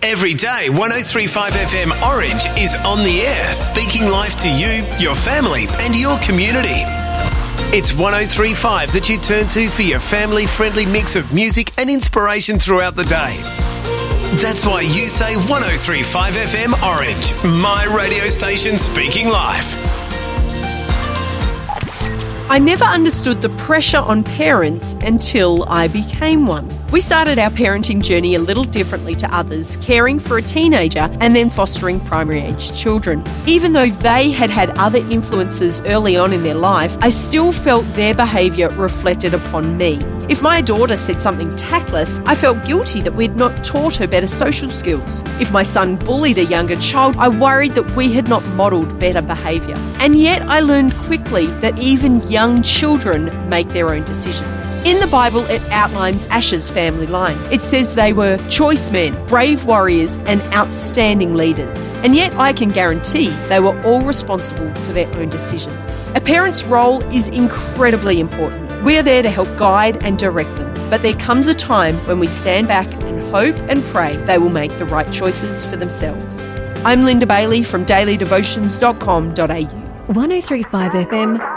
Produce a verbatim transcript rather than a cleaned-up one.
Every day, one oh three point five F M Orange is on the air, speaking life to you, your family and your community. It's one oh three point five that you turn to for your family-friendly mix of music and inspiration throughout the day. That's why you say one oh three point five F M Orange, my radio station speaking life. I never understood the pressure on parents until I became one. We started our parenting journey a little differently to others, caring for a teenager and then fostering primary-aged children. Even though they had had other influences early on in their life, I still felt their behaviour reflected upon me. If my daughter said something tactless, I felt guilty that we'd not taught her better social skills. If my son bullied a younger child, I worried that we had not modelled better behaviour. And yet I learned quickly that even young children make their own decisions. In the Bible, it outlines Asher's family line. It says they were choice men, brave warriors, and outstanding leaders. And yet I can guarantee they were all responsible for their own decisions. A parent's role is incredibly important. We are there to help guide and direct them. But there comes a time when we stand back and hope and pray they will make the right choices for themselves. I'm Linda Bailey from daily devotions dot com dot a u. one oh three point five F M